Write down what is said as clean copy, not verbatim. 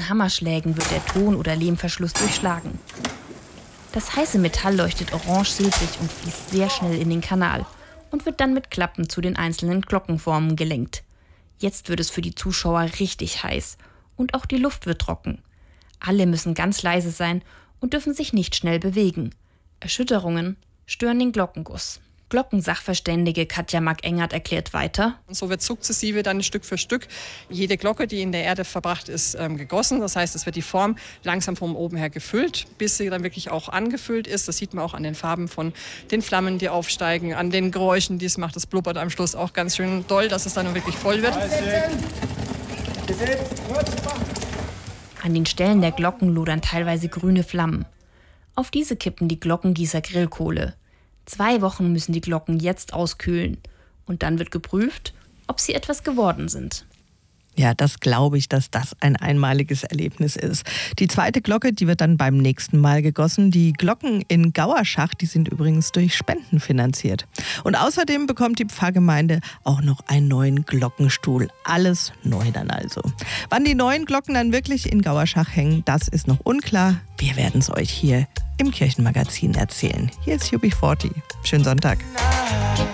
lauten Hammerschlägen wird der Ton- oder Lehmverschluss durchschlagen. Das heiße Metall leuchtet orange-silbrig und fließt sehr schnell in den Kanal und wird dann mit Klappen zu den einzelnen Glockenformen gelenkt. Jetzt wird es für die Zuschauer richtig heiß und auch die Luft wird trocken. Alle müssen ganz leise sein und dürfen sich nicht schnell bewegen. Erschütterungen stören den Glockenguss. Glockensachverständige Katja Mark-Engert erklärt weiter: Und so wird sukzessive dann Stück für Stück jede Glocke, die in der Erde verbracht ist, gegossen. Das heißt, es wird die Form langsam von oben her gefüllt, bis sie dann wirklich auch angefüllt ist. Das sieht man auch an den Farben von den Flammen, die aufsteigen, an den Geräuschen, die es macht. Das blubbert am Schluss auch ganz schön doll, dass es dann wirklich voll wird. An den Stellen der Glocken lodern teilweise grüne Flammen. Auf diese kippen die Glockengießer Grillkohle. 2 Wochen müssen die Glocken jetzt auskühlen. Und dann wird geprüft, ob sie etwas geworden sind. Ja, das glaube ich, dass das ein einmaliges Erlebnis ist. Die zweite Glocke, die wird dann beim nächsten Mal gegossen. Die Glocken in Gauerschach, die sind übrigens durch Spenden finanziert. Und außerdem bekommt die Pfarrgemeinde auch noch einen neuen Glockenstuhl. Alles neu dann also. Wann die neuen Glocken dann wirklich in Gauerschach hängen, das ist noch unklar. Wir werden es euch hier im Kirchenmagazin erzählen. Hier ist UB40. Schönen Sonntag.